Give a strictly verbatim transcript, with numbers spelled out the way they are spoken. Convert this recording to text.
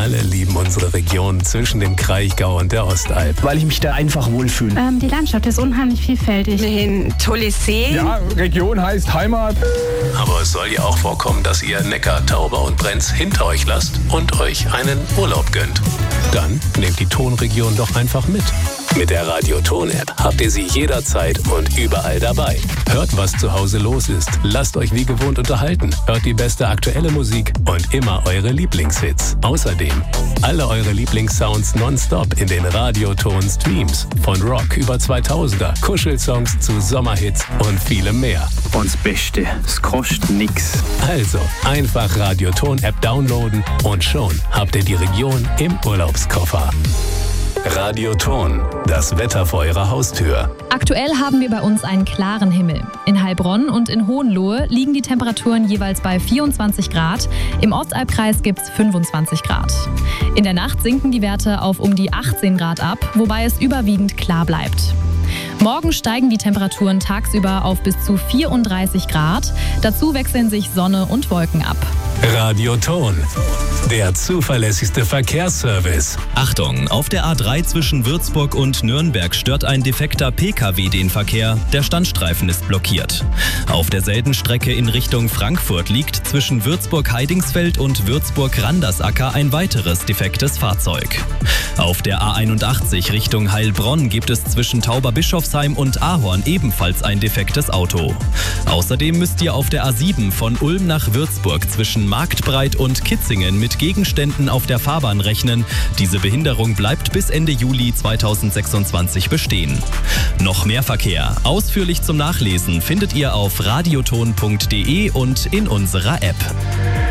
alle lieben unsere Region zwischen dem Kraichgau und der Ostalb. Weil ich mich da einfach wohlfühle. Ähm, die Landschaft ist unheimlich vielfältig. Ein tolles See. Ja, Region heißt Heimat. Aber es soll ja auch vorkommen, dass ihr Neckar, Tauber und Brenz hinter euch lasst und euch einen Urlaub gönnt. Dann nehmt die Tonregion doch einfach mit. Mit der Radio-Ton-App habt ihr sie jederzeit und überall dabei. Hört, was zu Hause los ist. Lasst euch wie gewohnt unterhalten. Hört die beste aktuelle Musik und immer eure Lieblingshits. Außerdem alle eure Lieblingssounds nonstop in den Radio-Ton-Streams. Von Rock über zweitausender, Kuschelsongs zu Sommerhits und vielem mehr. Und das Beste, es kostet nix. Also einfach Radio-Ton-App downloaden und schon habt ihr die Region im Urlaubskoffer. Radio-Ton, das Wetter vor eurer Haustür. Aktuell haben wir bei uns einen klaren Himmel. In Heilbronn und in Hohenlohe liegen die Temperaturen jeweils bei vierundzwanzig Grad. Im Ostalbkreis gibt es fünfundzwanzig Grad. In der Nacht sinken die Werte auf um die achtzehn Grad ab, wobei es überwiegend klar bleibt. Morgen steigen die Temperaturen tagsüber auf bis zu vierunddreißig Grad. Dazu wechseln sich Sonne und Wolken ab. Radio-Ton, der zuverlässigste Verkehrsservice. Achtung, auf der A drei zwischen Würzburg und Nürnberg stört ein defekter P K W den Verkehr. Der Standstreifen ist blockiert. Auf derselben Strecke in Richtung Frankfurt liegt zwischen Würzburg-Heidingsfeld und Würzburg-Randersacker ein weiteres defektes Fahrzeug. Auf der A einundachtzig Richtung Heilbronn gibt es zwischen Tauberbischofsheim und Ahorn ebenfalls ein defektes Auto. Außerdem müsst ihr auf der A sieben von Ulm nach Würzburg zwischen Marktbreit und Kitzingen mit Gegenständen auf der Fahrbahn rechnen. Diese Behinderung bleibt bis Ende Juli zweitausendsechsundzwanzig bestehen. Noch mehr Verkehr, ausführlich zum Nachlesen, findet ihr auf radioton punkt de und in unserer App.